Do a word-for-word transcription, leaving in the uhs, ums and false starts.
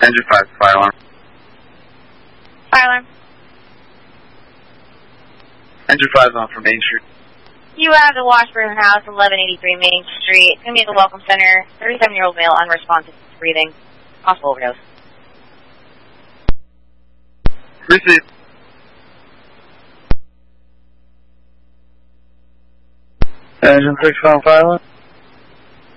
Engine five, fire alarm. Fire alarm. Engine five on from Main Street. You have the Washburn House, eleven eighty-three Main Street. It's going to be at the Welcome Center. thirty-seven-year-old male, unresponsive, breathing, possible overdose. Receive. Engine six on fire alarm.